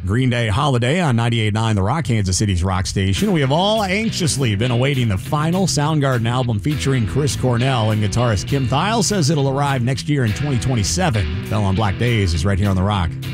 Green Day Holiday on 98.9 The Rock, Kansas City's rock station. We have all anxiously been awaiting the final Soundgarden album featuring Chris Cornell, and guitarist Kim Thayil says it'll arrive next year in 2027. Fell on Black Days is right here on The Rock.